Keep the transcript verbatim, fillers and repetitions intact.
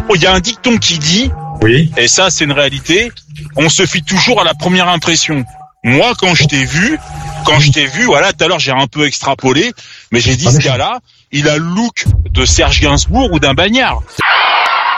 il y a un dicton qui dit, oui. Et ça c'est une réalité, on se fie toujours à la première impression. Moi, quand je t'ai vu, quand je t'ai vu, voilà, tout à l'heure j'ai un peu extrapolé, mais j'ai dit, ah, ce gars-là, il a le look de Serge Gainsbourg ou d'un Bagnard.